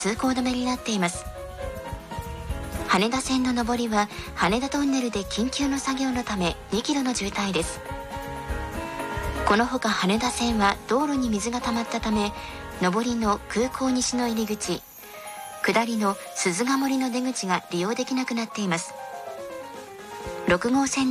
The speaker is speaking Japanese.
通行止めになっています。羽田線の上りは羽田トンネルで緊急の作業のため2キロの渋滞です。このほか羽田線は道路に水が溜まったため、上りの空港西の入り口、下りの鈴鹿森の出口が利用できなくなっています。6号線